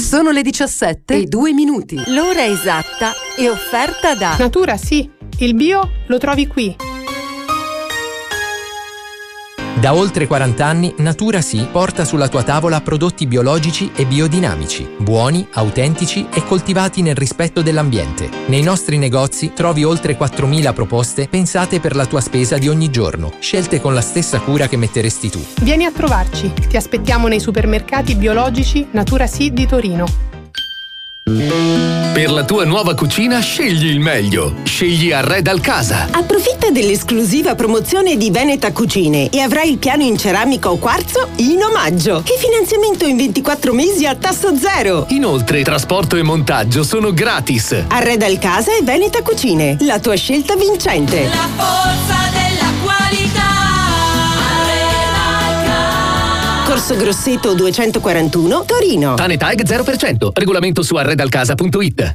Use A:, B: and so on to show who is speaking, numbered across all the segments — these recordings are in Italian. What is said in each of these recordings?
A: Sono le 17:02.
B: L'ora esatta è offerta da
C: Natura Sì, il bio lo trovi qui.
D: Da oltre 40 anni Natura Sì porta sulla tua tavola prodotti biologici e biodinamici, buoni, autentici e coltivati nel rispetto dell'ambiente. Nei nostri negozi trovi oltre 4.000 proposte pensate per la tua spesa di ogni giorno, scelte con la stessa cura che metteresti tu.
C: Vieni a trovarci, ti aspettiamo nei supermercati biologici Natura Sì di Torino.
E: Per la tua nuova cucina scegli il meglio. Scegli Arreda Casa.
F: Approfitta dell'esclusiva promozione di Veneta Cucine e avrai il piano in ceramica o quarzo in omaggio. E finanziamento in 24 mesi a tasso zero.
E: Inoltre, trasporto e montaggio sono gratis.
F: Arreda Casa e Veneta Cucine, la tua scelta vincente.
G: La forza della qualità.
F: Corso Grosseto 241, Torino.
E: Tanetag 0%. Regolamento su arredalcasa.it.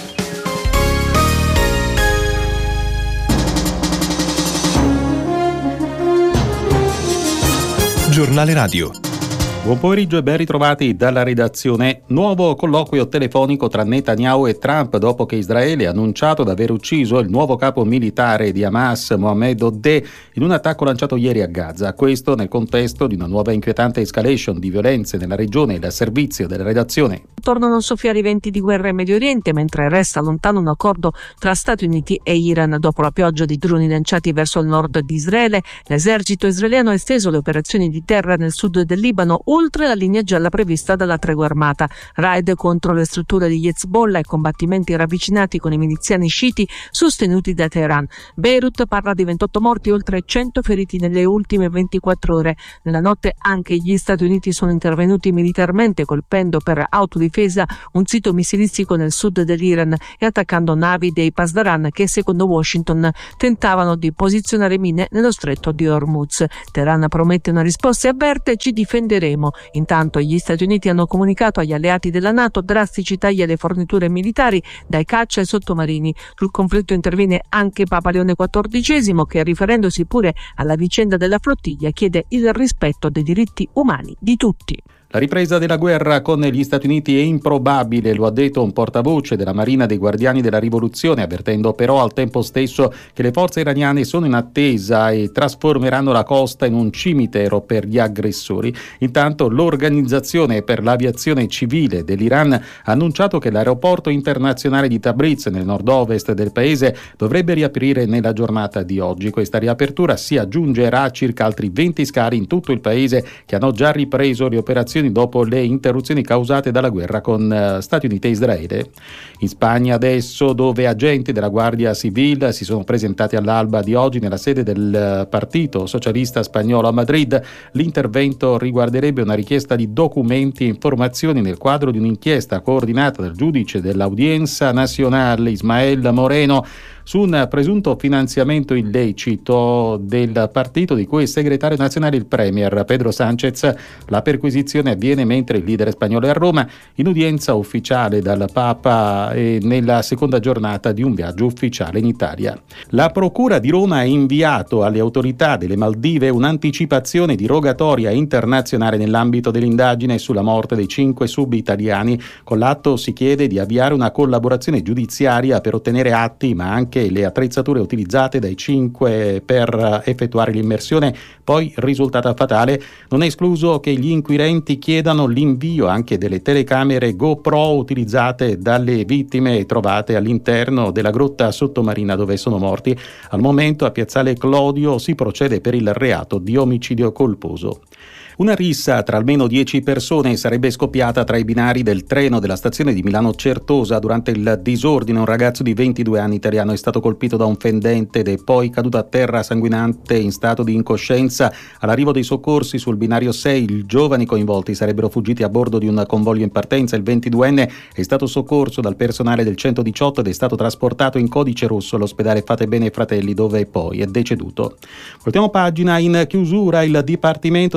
H: Giornale Radio.
I: Buon pomeriggio e ben ritrovati dalla redazione. Nuovo colloquio telefonico tra Netanyahu e Trump dopo che Israele ha annunciato di aver ucciso il nuovo capo militare di Hamas, Mohammed Odeh, in un attacco lanciato ieri a Gaza. Questo nel contesto di una nuova inquietante escalation di violenze nella regione. Il servizio della redazione.
J: Tornano a soffiare i venti di guerra in Medio Oriente mentre resta lontano un accordo tra Stati Uniti e Iran. Dopo la pioggia di droni lanciati verso il nord di Israele, l'esercito israeliano ha esteso le operazioni di terra nel sud del Libano oltre la linea gialla prevista dalla tregua armata. Raid contro le strutture di Hezbollah e combattimenti ravvicinati con i miliziani sciiti sostenuti da Teheran. Beirut parla di 28 morti e oltre 100 feriti nelle ultime 24 ore. Nella notte anche gli Stati Uniti sono intervenuti militarmente colpendo per autodifesa un sito missilistico nel sud dell'Iran e attaccando navi dei Pasdaran che secondo Washington tentavano di posizionare mine nello stretto di Hormuz. Teheran promette una risposta e avverte: ci difenderemo. Intanto gli Stati Uniti hanno comunicato agli alleati della NATO drastici tagli alle forniture militari, dai caccia ai sottomarini. Sul conflitto interviene anche Papa Leone XIV che, riferendosi pure alla vicenda della flottiglia, chiede il rispetto dei diritti umani di tutti.
I: La ripresa della guerra con gli Stati Uniti è improbabile, lo ha detto un portavoce della Marina dei Guardiani della Rivoluzione, avvertendo però al tempo stesso che le forze iraniane sono in attesa e trasformeranno la costa in un cimitero per gli aggressori. Intanto l'Organizzazione per l'Aviazione Civile dell'Iran ha annunciato che l'aeroporto internazionale di Tabriz, nel nord-ovest del paese, dovrebbe riaprire nella giornata di oggi. Questa riapertura si aggiungerà a circa altri 20 scali in tutto il paese che hanno già ripreso le operazioni dopo le interruzioni causate dalla guerra con Stati Uniti e Israele. In Spagna adesso, dove agenti della Guardia Civil si sono presentati all'alba di oggi nella sede del Partito Socialista Spagnolo a Madrid, l'intervento riguarderebbe una richiesta di documenti e informazioni nel quadro di un'inchiesta coordinata dal giudice dell'Audiencia Nazionale Ismael Moreno su un presunto finanziamento illecito del partito di cui è segretario nazionale il premier Pedro Sánchez. La perquisizione avviene mentre il leader spagnolo è a Roma in udienza ufficiale dal Papa e nella seconda giornata di un viaggio ufficiale in Italia. La Procura di Roma ha inviato alle autorità delle Maldive un'anticipazione di rogatoria internazionale nell'ambito dell'indagine sulla morte dei 5 sub-italiani. Con l'atto si chiede di avviare una collaborazione giudiziaria per ottenere atti ma anche le attrezzature utilizzate dai 5 per effettuare l'immersione, poi risultata fatale. Non è escluso che gli inquirenti chiedano l'invio anche delle telecamere GoPro utilizzate dalle vittime trovate all'interno della grotta sottomarina dove sono morti. Al momento a Piazzale Clodio si procede per il reato di omicidio colposo. Una rissa tra almeno 10 persone sarebbe scoppiata tra i binari del treno della stazione di Milano Certosa. Durante il disordine un ragazzo di 22 anni italiano è stato colpito da un fendente ed è poi caduto a terra sanguinante in stato di incoscienza. All'arrivo dei soccorsi sul binario 6 i giovani coinvolti sarebbero fuggiti a bordo di un convoglio in partenza. Il 22enne è stato soccorso dal personale del 118 ed è stato trasportato in codice rosso all'ospedale Fate Bene Fratelli, dove poi è deceduto. Voltiamo pagina. In chiusura il Dipartimento dell'Energia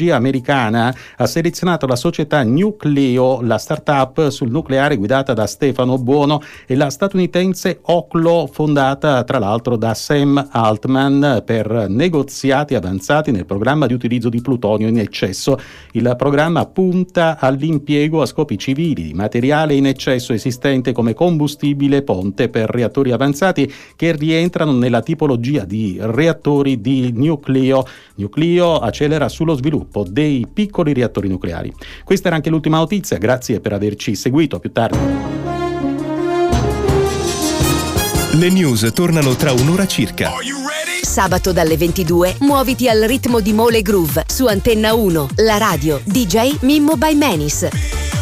I: tecnologia americana ha selezionato la società Nucleo, la startup sul nucleare guidata da Stefano Buono, e la statunitense Oklo, fondata tra l'altro da Sam Altman, per negoziati avanzati nel programma di utilizzo di plutonio in eccesso. Il programma punta all'impiego a scopi civili di materiale in eccesso esistente come combustibile ponte per reattori avanzati che rientrano nella tipologia di reattori di Nucleo. Nucleo accelera sullo sviluppo dei piccoli reattori nucleari. Questa era anche l'ultima notizia, grazie per averci seguito, a più tardi.
H: Le news tornano tra un'ora circa.
B: Sabato dalle 22 muoviti al ritmo di Mole Groove su Antenna 1, la radio DJ Mimmo by Menis.